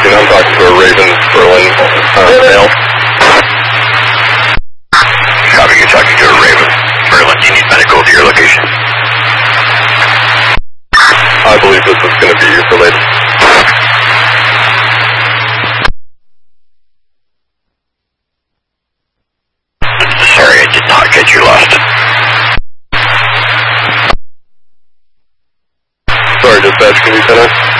I'm talking to a Raven, Berlin, male. Copy, you're talking to a Raven, Berlin. Do you need medical to your location? I believe this is going to be related. Sorry, I did not get your last. Sorry, dispatch, can you send us?